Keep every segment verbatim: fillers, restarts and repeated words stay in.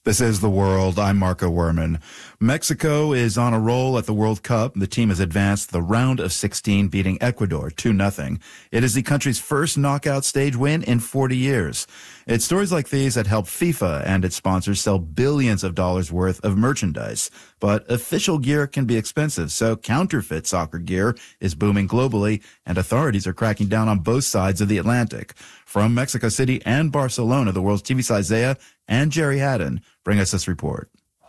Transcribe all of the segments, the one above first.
This is The World. I'm Marco Werman. Mexico is on a roll at the World Cup. The team has advanced the round of sixteen, beating Ecuador two nothing. It is the country's first knockout stage win in forty years. It's stories like these that help FIFA and its sponsors sell billions of dollars worth of merchandise. But official gear can be expensive, so counterfeit soccer gear is booming globally, and authorities are cracking down on both sides of the Atlantic. From Mexico City and Barcelona, the world's T V's Isaiah and Jerry Haddon bring us this report.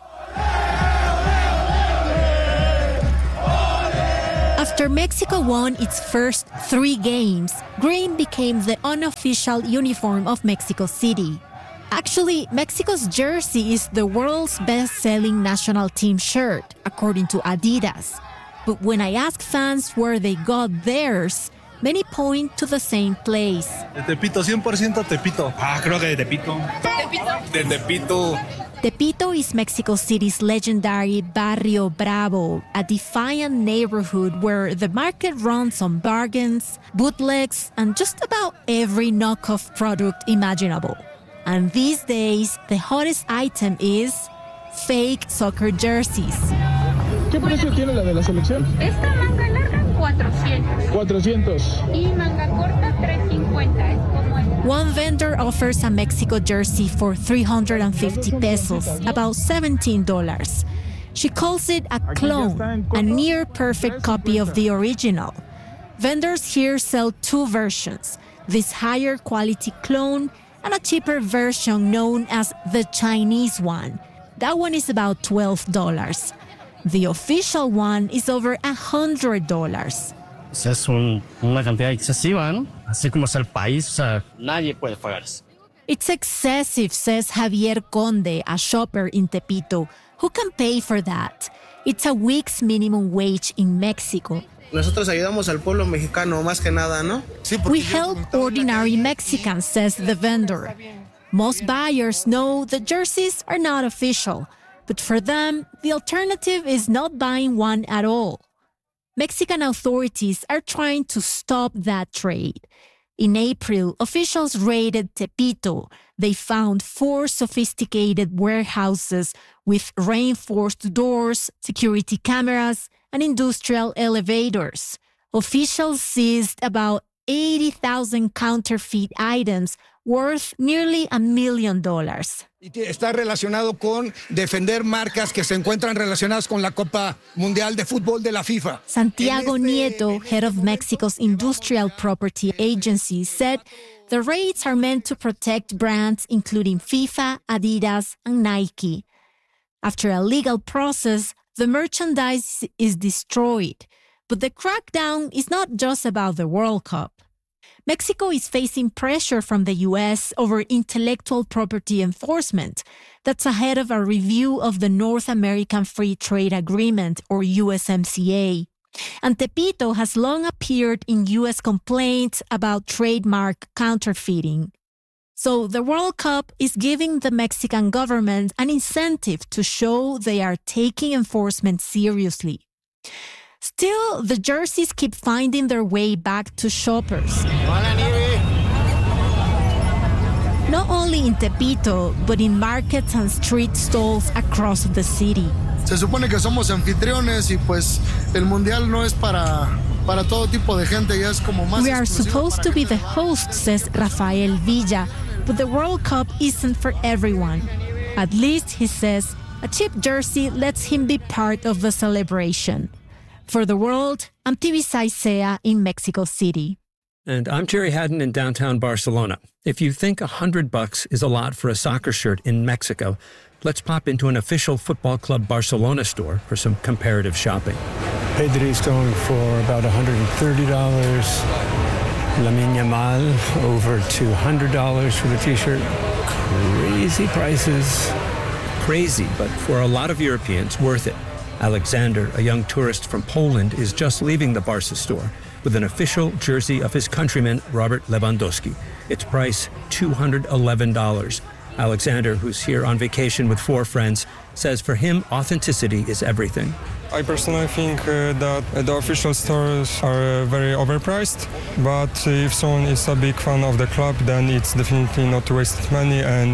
After Mexico won its first three games, green became the unofficial uniform of Mexico City. Actually, Mexico's jersey is the world's best-selling national team shirt, according to Adidas. But when I ask fans where they got theirs, many point to the same place. De Tepito, cien por ciento Tepito. Ah, creo que de Tepito. ¿Tepito? De Tepito. Tepito is Mexico City's legendary Barrio Bravo, a defiant neighborhood where the market runs on bargains, bootlegs, and just about every knockoff product imaginable. And these days, the hottest item is fake soccer jerseys. ¿Qué precio tiene la de la selección? Esta manga larga, cuatrocientos. cuatrocientos. Y manga corta, trescientos cincuenta. Es como el... One vendor offers a Mexico jersey for three hundred fifty pesos, about seventeen dollars. She calls it a clone, a near-perfect copy of the original. Vendors here sell two versions, this higher quality clone and a cheaper version known as the Chinese one. That one is about twelve dollars. The official one is over one hundred dollars. Es un, una cantidad excesiva, ¿no? Así como es el país, o sea, nadie puede pagar eso. It's excessive, says Javier Conde, a shopper in Tepito. Who can pay for that? It's a week's minimum wage in Mexico. Nosotros ayudamos al pueblo mexicano, más que nada, ¿no? We help ordinary Mexicans, says the vendor. Most buyers know the jerseys are not official, but for them, the alternative is not buying one at all. Mexican authorities are trying to stop that trade. In April, officials raided Tepito. They found four sophisticated warehouses with reinforced doors, security cameras, and industrial elevators. Officials seized about eighty thousand counterfeit items worth nearly a million dollars. Está relacionado con defender marcas que se encuentran relacionadas con la Copa Mundial de Fútbol de la FIFA. Santiago Nieto, head of Mexico's Industrial Property Agency, said the raids are meant to protect brands including FIFA, Adidas, and Nike. After a legal process, the merchandise is destroyed. But the crackdown is not just about the World Cup. Mexico is facing pressure from the U S over intellectual property enforcement. That's ahead of a review of the North American Free Trade Agreement, or U S M C A. And Tepito has long appeared in U S complaints about trademark counterfeiting. So the World Cup is giving the Mexican government an incentive to show they are taking enforcement seriously. Still, the jerseys keep finding their way back to shoppers. Not only in Tepito, but in markets and street stalls across the city. Se supone que somos anfitriones y pues el mundial no es para para todo tipo de gente, ya es como más. We are supposed to be the host, says Rafael Villa, but the World Cup isn't for everyone. At least, he says, a cheap jersey lets him be part of the celebration. For The World, I'm T V's Isaiah in Mexico City. And I'm Jerry Haddon in downtown Barcelona. If you think a hundred bucks is a lot for a soccer shirt in Mexico, let's pop into an official Football Club Barcelona store for some comparative shopping. Pedri's going for about one hundred thirty dollars. Lamine Yamal, over two hundred dollars for the t-shirt. Crazy prices. Crazy, but for a lot of Europeans, worth it. Alexander, a young tourist from Poland, is just leaving the Barca store with an official jersey of his countryman, Robert Lewandowski. Its price, two hundred eleven dollars. Alexander, who's here on vacation with four friends, says for him, authenticity is everything. I personally think uh, that the official stores are uh, very overpriced, but if someone is a big fan of the club, then it's definitely not wasted money, and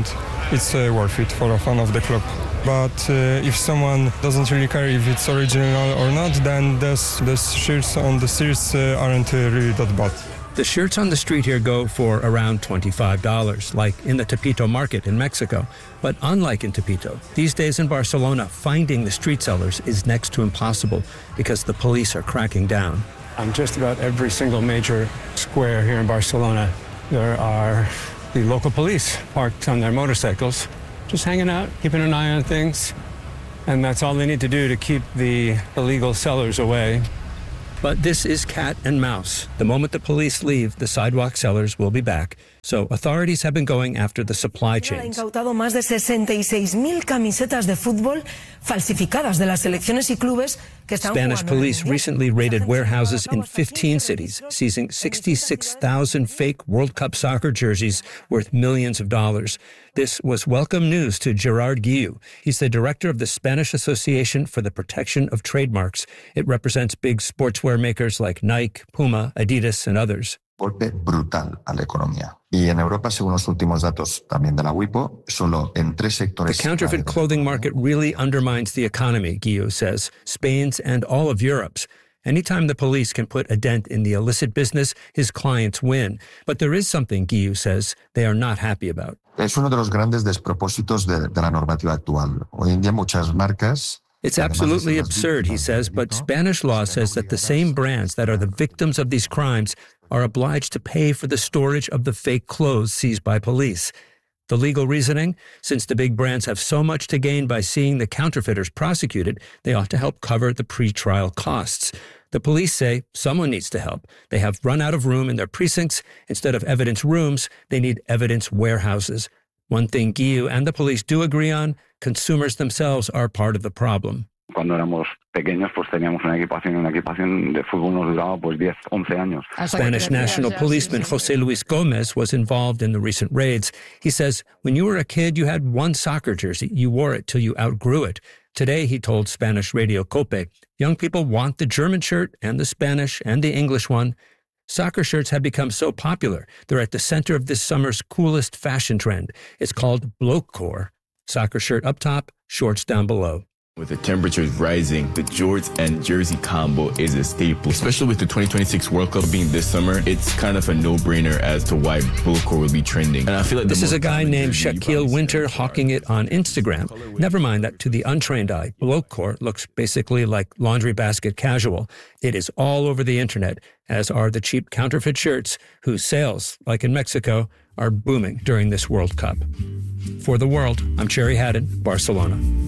it's uh, worth it for a fan of the club. But uh, if someone doesn't really care if it's original or not, then this, this shirts on the streets uh, aren't uh, really that bad. The shirts on the street here go for around twenty-five dollars, like in the Tepito market in Mexico. But unlike in Tepito, these days in Barcelona, finding the street sellers is next to impossible because the police are cracking down. On just about every single major square here in Barcelona, there are the local police parked on their motorcycles, just hanging out, keeping an eye on things. And that's all they need to do to keep the illegal sellers away. But this is cat and mouse. The moment the police leave, the sidewalk sellers will be back. So authorities have been going after the supply chains. Incautado más de sesenta y seis mil camisetas de fútbol falsificadas de las selecciones y clubes que están jugando. Spanish police recently raided warehouses in fifteen cities, seizing sixty-six thousand fake World Cup soccer jerseys worth millions of dollars. This was welcome news to Gerard Guiu. He's the director of the Spanish Association for the Protection of Trademarks. It represents big sportswear makers like Nike, Puma, Adidas, and others. Golpe brutal a la economía. Y en Europa, según los últimos datos también de la WIPO, solo en tres sectores. The counterfeit clothing market really undermines the economy, Guiu says, Spain's and all of Europe's. Anytime the police can put a dent in the illicit business, his clients win. But there is something, Guiu says, they are not happy about. Es uno de los grandes despropósitos de, de la normativa actual. Hoy en día muchas marcas. It's absolutely absurd, he says, but Spanish law says that the same brands that are the victims of these crimes are obliged to pay for the storage of the fake clothes seized by police. The legal reasoning? Since the big brands have so much to gain by seeing the counterfeiters prosecuted, they ought to help cover the pre-trial costs. The police say someone needs to help. They have run out of room in their precincts. Instead of evidence rooms, they need evidence warehouses. One thing Guiu and the police do agree on, consumers themselves are part of the problem. Cuando éramos pequeños, pues teníamos una equipación, una equipación de fútbol nos duraba pues diez, once años. Spanish national policeman José Luis Gómez was involved in the recent raids. He says, when you were a kid, you had one soccer jersey. You wore it till you outgrew it. Today, he told Spanish radio COPE, young people want the German shirt and the Spanish and the English one. Soccer shirts have become so popular. They're at the center of this summer's coolest fashion trend. It's called blokecore. Soccer shirt up top, shorts down below. With the temperatures rising, the jorts and jersey combo is a staple. Especially with the twenty twenty-six World Cup being this summer, it's kind of a no-brainer as to why blokecore will be trending. And I feel like this is a guy named Shaquille Winter hawking it on Instagram. Never mind that to the untrained eye, blokecore looks basically like laundry basket casual. It is all over the internet, as are the cheap counterfeit shirts whose sales, like in Mexico, are booming during this World Cup. For The World, I'm Cherry Haddon, Barcelona.